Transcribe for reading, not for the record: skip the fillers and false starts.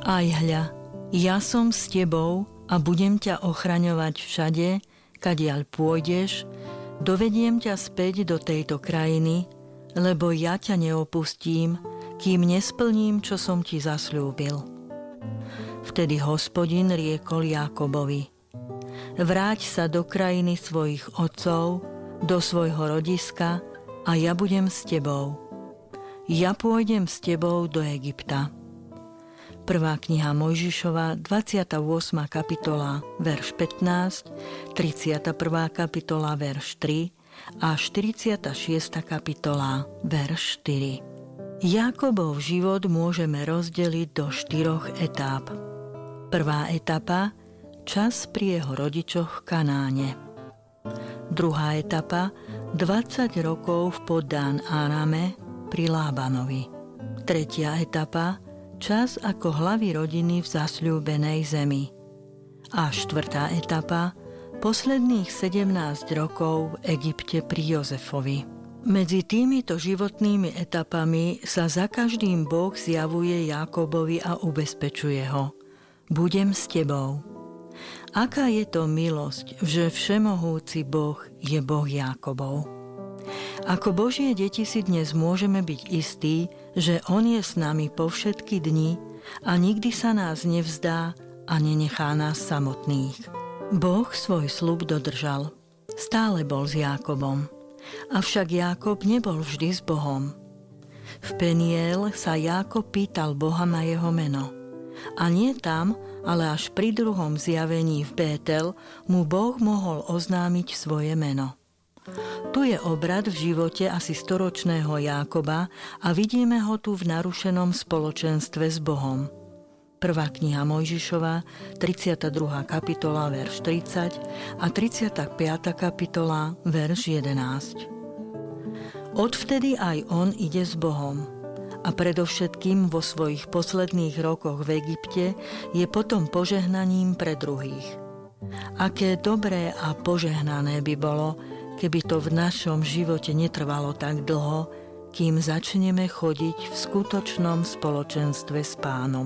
Aj hľa, ja som s tebou a budem ťa ochraňovať všade, kadiaľ pôjdeš, dovediem ťa späť do tejto krajiny, lebo ja ťa neopustím, kým nesplním, čo som ti zasľúbil. Vtedy Hospodin riekol Jákobovi: Vráť sa do krajiny svojich otcov, do svojho rodiska a ja budem s tebou. Ja pôjdem s tebou do Egypta. 1. kniha Mojžišova, 28. kapitola, verš 15, 31. kapitola, verš 3 a 46. kapitola, verš 4. Jákobov život môžeme rozdeliť do 4 etáp. Prvá etapa, čas pri jeho rodičoch v Kanáne. Druhá etapa, 20 rokov v Padan Arame pri Lábanovi. Tretia etapa, čas ako hlavy rodiny v zasľúbenej zemi. A štvrtá etapa, posledných 17 rokov v Egypte pri Jozefovi. Medzi týmito životnými etapami sa za každým Boh zjavuje Jákobovi a ubezpečuje ho: Budem s tebou. Aká je to milosť, že všemohúci Boh je Boh Jákobov. Ako Božie deti si dnes môžeme byť istí, že On je s nami po všetky dni a nikdy sa nás nevzdá a nenechá nás samotných. Boh svoj sľub dodržal. Stále bol s Jákobom. Avšak Jákob nebol vždy s Bohom. V Peniel sa Jákob pýtal Boha na jeho meno. A nie tam, ale až pri druhom zjavení v Bétel mu Boh mohol oznámiť svoje meno. Tu je obrad v živote asi 100-ročného Jákoba a vidíme ho tu v narušenom spoločenstve s Bohom. 1. kniha Mojžišova, 32. kapitola, verš 30 a 35. kapitola, verš 11. Odvtedy aj on ide s Bohom. A predovšetkým vo svojich posledných rokoch v Egypte je potom požehnaním pre druhých. Aké dobré a požehnané by bolo, keby to v našom živote netrvalo tak dlho, kým začneme chodiť v skutočnom spoločenstve s Pánom.